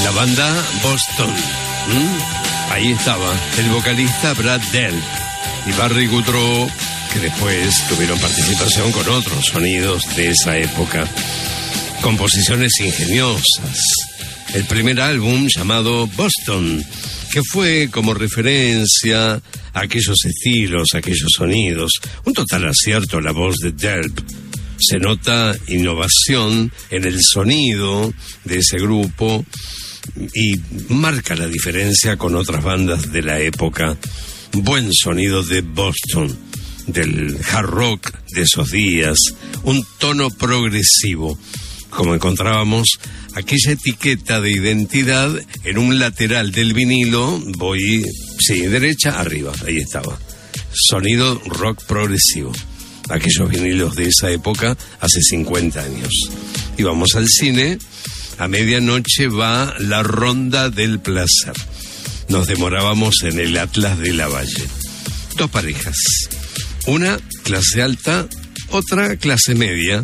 La banda Boston. Ahí estaba el vocalista Brad Delp y Barry Goudreau, que después tuvieron participación con otros sonidos de esa época. Composiciones ingeniosas. El primer álbum llamado Boston, que fue como referencia a aquellos estilos, aquellos sonidos. Un total acierto la voz de Delp. Se nota innovación en el sonido de ese grupo y marca la diferencia con otras bandas de la época. Buen sonido de Boston, del hard rock de esos días, un tono progresivo, como encontrábamos aquella etiqueta de identidad en un lateral del vinilo. Derecha, arriba, ahí estaba. Sonido rock progresivo. Aquellos vinilos de esa época, hace 50 años. Íbamos al cine, a medianoche va La Ronda del Placer. Nos demorábamos en el Atlas de Lavalle. Dos parejas, una clase alta, otra clase media.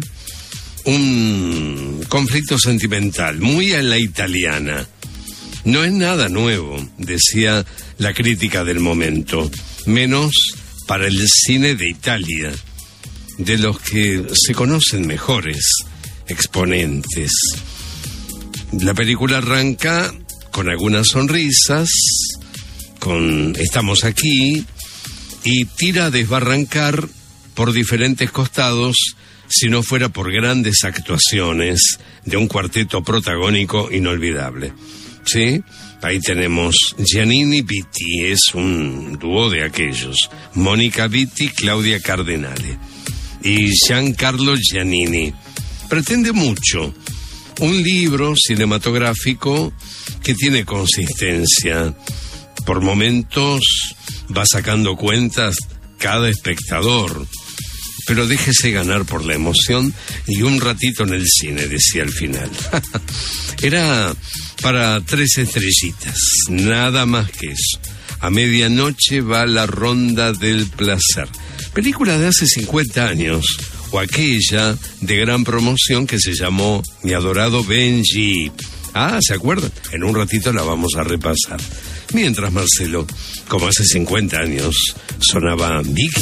Un conflicto sentimental, muy a la italiana. No es nada nuevo, decía la crítica del momento, menos para el cine de Italia, de los que se conocen mejores exponentes. La película arranca con algunas sonrisas, con "estamos aquí", y tira a desbarrancar por diferentes costados, si no fuera por grandes actuaciones de un cuarteto protagónico inolvidable. ¿Sí? Ahí tenemos Giannini Vitti, es un dúo de aquellos. Mónica Vitti, Claudia Cardenale. Y Giancarlo Giannini. Pretende mucho. Un libro cinematográfico que tiene consistencia. Por momentos va sacando cuentas cada espectador. Pero déjese ganar por la emoción y un ratito en el cine, decía al final. Era para 3 estrellitas, nada más que eso. A medianoche va La Ronda del Placer. Película de hace 50 años, o aquella de gran promoción que se llamó Mi Adorado Benji. ¿Se acuerdan? En un ratito la vamos a repasar. Mientras, Marcelo, como hace 50 años, sonaba Vicky.